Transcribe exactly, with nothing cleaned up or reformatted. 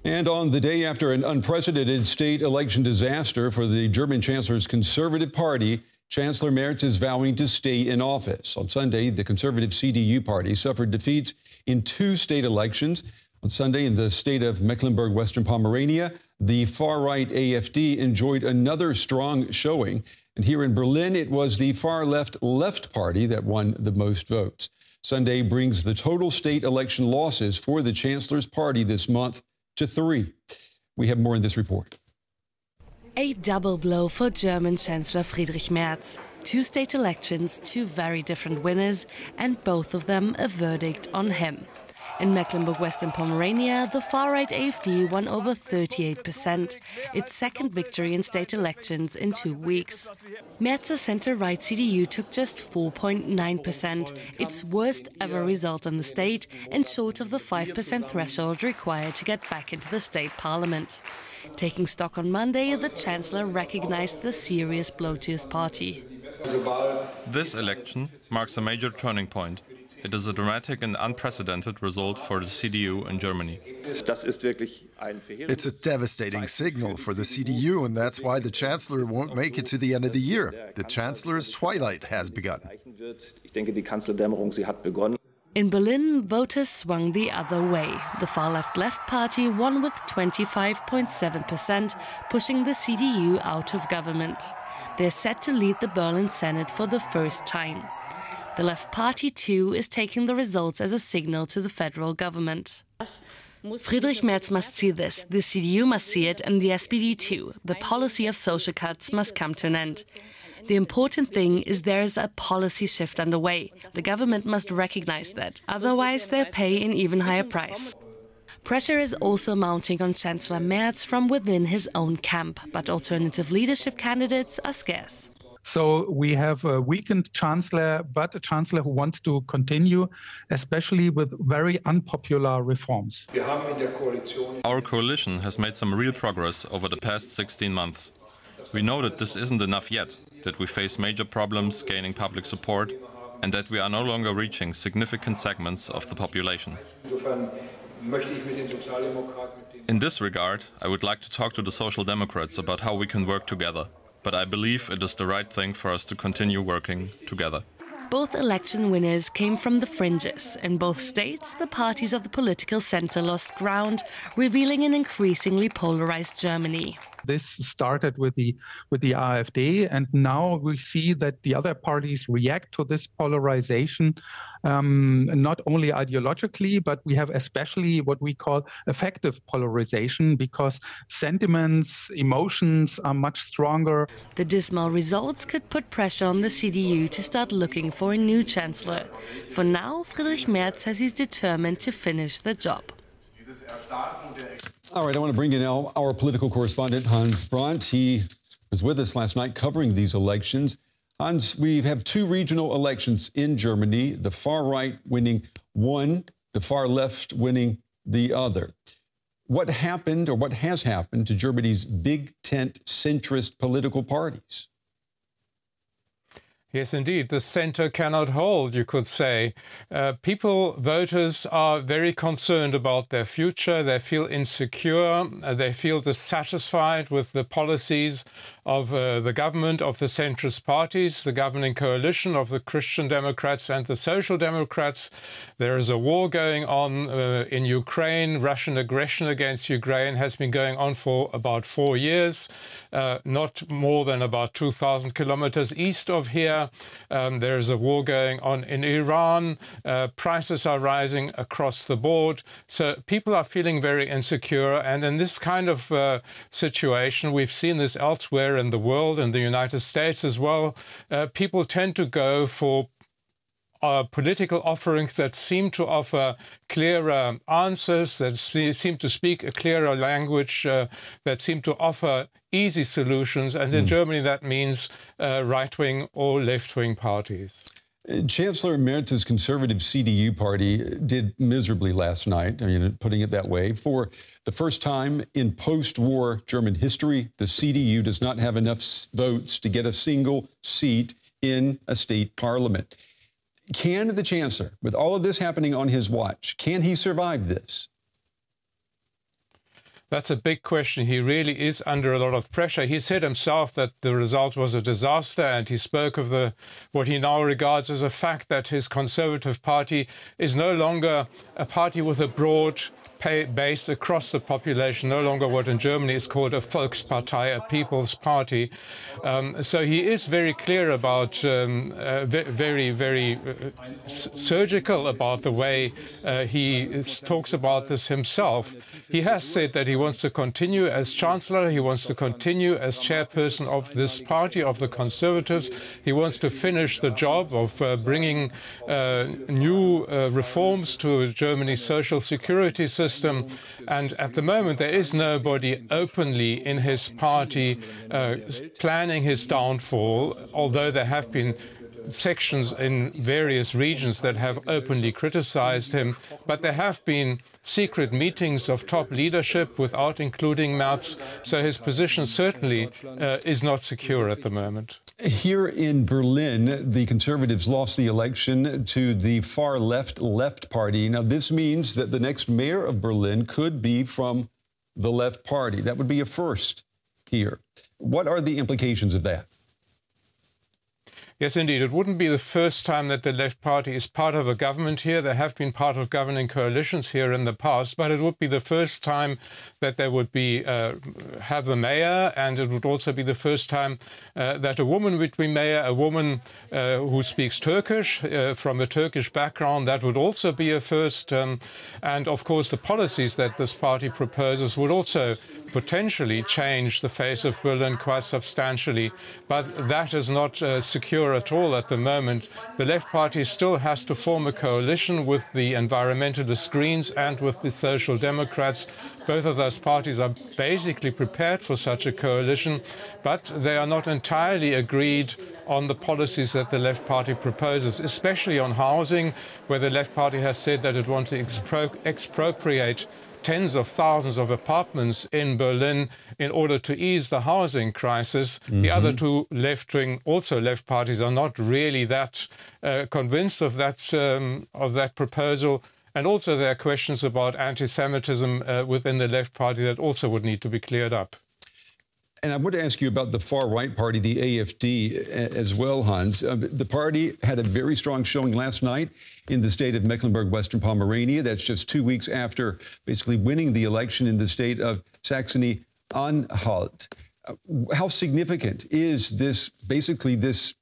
And on the day after an unprecedented state election disaster for the German Chancellor's Conservative Party, Chancellor Merz is vowing to stay in office. On Sunday, the Conservative C D U party suffered defeats in two state elections. On Sunday, in the state of Mecklenburg-Western Pomerania, the far-right A F D enjoyed another strong showing. And here in Berlin, it was the far-left Left Party that won the most votes. Sunday brings the total state election losses for the Chancellor's party this month to three. We have more in this report. A double blow for German Chancellor Friedrich Merz. Two state elections, two very different winners, and both of them a verdict on him. In Mecklenburg-Western Pomerania, the far-right A F D won over thirty-eight percent, its second victory in state elections in two weeks. Merz's centre-right C D U took just four point nine percent, its worst ever result in the state, and short of the five percent threshold required to get back into the state parliament. Taking stock on Monday, the Chancellor recognized the serious blow to his party. This election marks a major turning point. It is a dramatic and unprecedented result for the C D U in Germany. It's a devastating signal for the C D U, and that's why the Chancellor won't make it to the end of the year. The Chancellor's twilight has begun. In Berlin, voters swung the other way. The far-left Left Party won with twenty-five point seven percent, pushing the C D U out of government. They're set to lead the Berlin Senate for the first time. The Left Party, too, is taking the results as a signal to the federal government. Friedrich Merz must see this, the C D U must see it, and the S P D too. The policy of social cuts must come to an end. The important thing is there is a policy shift underway. The government must recognize that, otherwise they'll pay an even higher price. Pressure is also mounting on Chancellor Merz from within his own camp, but alternative leadership candidates are scarce. So we have a weakened chancellor, but a chancellor who wants to continue, especially with very unpopular reforms. Our coalition has made some real progress over the past sixteen months. We know that this isn't enough yet, that we face major problems gaining public support, and that we are no longer reaching significant segments of the population. In this regard, I would like to talk to the Social Democrats about how we can work together. But I believe it is the right thing for us to continue working together. Both election winners came from the fringes. In both states, the parties of the political center lost ground, revealing an increasingly polarized Germany. This started with the with the A F D, and now we see that the other parties react to this polarization, um, not only ideologically, but we have especially what we call effective polarization, because sentiments, emotions are much stronger. The dismal results could put pressure on the C D U to start looking for a new chancellor. For now, Friedrich Merz says he's determined to finish the job. All right, I want to bring in now our political correspondent, Hans Brandt. He was with us last night covering these elections. Hans, we have two regional elections in Germany, the far right winning one, the far left winning the other. What happened or what has happened to Germany's big tent centrist political parties? Yes, indeed. The centre cannot hold, you could say. Uh, people, voters, are very concerned about their future. They feel insecure. Uh, they feel dissatisfied with the policies of uh, the government, of the centrist parties, the governing coalition of the Christian Democrats and the Social Democrats. There is a war going on uh, in Ukraine. Russian aggression against Ukraine has been going on for about four years, uh, not more than about two thousand kilometers east of here. Um, there is a war going on in Iran. Uh, prices are rising across the board. So people are feeling very insecure. And in this kind of uh, situation, we've seen this elsewhere in the world, in the United States as well. Uh, people tend to go for Uh, political offerings that seem to offer clearer answers, that seem to speak a clearer language, uh, that seem to offer easy solutions. And in mm. Germany, that means uh, right-wing or left-wing parties. Chancellor Merz's conservative C D U party did miserably last night, I mean, putting it that way. For the first time in post-war German history, the C D U does not have enough votes to get a single seat in a state parliament. Can the Chancellor, with all of this happening on his watch, can he survive this? That's a big question. He really is under a lot of pressure. He said himself that the result was a disaster, and he spoke of the what he now regards as a fact that his Conservative Party is no longer a party with a broad base across the population, no longer what in Germany is called a Volkspartei, a people's party. Um, so he is very clear about, um, uh, very, very uh, surgical about the way uh, he is, talks about this himself. He has said that he wants to continue as Chancellor, he wants to continue as chairperson of this party, of the Conservatives. He wants to finish the job of uh, bringing uh, new uh, reforms to Germany's social security system. System. And at the moment, there is nobody openly in his party uh, planning his downfall, although there have been sections in various regions that have openly criticized him. But there have been secret meetings of top leadership without including Merz. So his position certainly uh, is not secure at the moment. Here in Berlin, the Conservatives lost the election to the far left Left Party. Now, this means that the next mayor of Berlin could be from the Left Party. That would be a first here. What are the implications of that? Yes, indeed. It wouldn't be the first time that the Left Party is part of a government here. There have been part of governing coalitions here in the past, but it would be the first time that there would be uh, have a mayor, and it would also be the first time uh, that a woman would be mayor, a woman uh, who speaks Turkish, uh, from a Turkish background. That would also be a first. Um, and of course, the policies that this party proposes would also potentially change the face of Berlin quite substantially. But that is not uh, secure at all at the moment. The Left Party still has to form a coalition with the environmentalist Greens and with the Social Democrats. Both of those parties are basically prepared for such a coalition, but they are not entirely agreed on the policies that the Left Party proposes, especially on housing, where the Left Party has said that it wants to expro expropriate tens of thousands of apartments in Berlin in order to ease the housing crisis. Mm-hmm. The other two left-wing, also left parties, are not really that uh, convinced of that, um, of that proposal. And also there are questions about anti-Semitism uh, within the Left Party that also would need to be cleared up. And I want to ask you about the far-right party, the A F D, as well, Hans. Uh, the party had a very strong showing last night in the state of Mecklenburg-Western Pomerania. That's just two weeks after basically winning the election in the state of Saxony-Anhalt. Uh, how significant is this, basically this